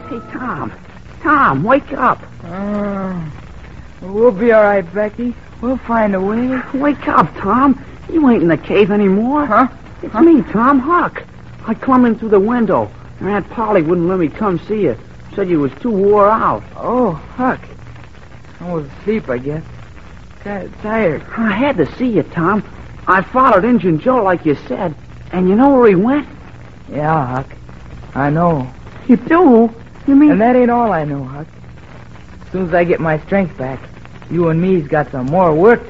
Hey, Tom. Tom, wake up. We'll be all right, Becky. We'll find a way. Wake up, Tom. You ain't in the cave anymore. Huh? It's me, Tom, Huck. I clumb in through the window, and Aunt Polly wouldn't let me come see you. Said you was too wore out. Oh, Huck. I was asleep, I guess. Kind of tired. I had to see you, Tom. I followed Injun Joe like you said, and you know where he went? Yeah, Huck. I know. You do? You mean... And that ain't all I know, Huck. As soon as I get my strength back, you and me's got some more work